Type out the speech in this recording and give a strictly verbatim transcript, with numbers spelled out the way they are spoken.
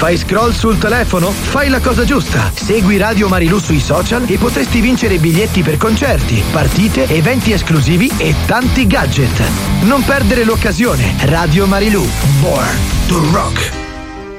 Fai scroll sul telefono? Fai la cosa giusta. Segui Radio Marilù sui social e potresti vincere biglietti per concerti, partite, eventi esclusivi e tanti gadget. Non perdere l'occasione. Radio Marilù. Born to rock.